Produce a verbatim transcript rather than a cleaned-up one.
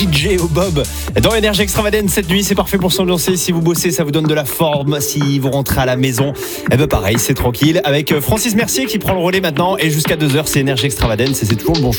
D J au Bob dans Énergie Extravagance cette nuit, c'est parfait pour s'ambiancer. Si vous bossez, ça vous donne de la forme. Si vous rentrez à la maison, eh ben pareil, c'est tranquille. Avec Francis Mercier qui prend le relais maintenant. Et jusqu'à deux heures, c'est Énergie Extravagance et c'est toujours le bon choix.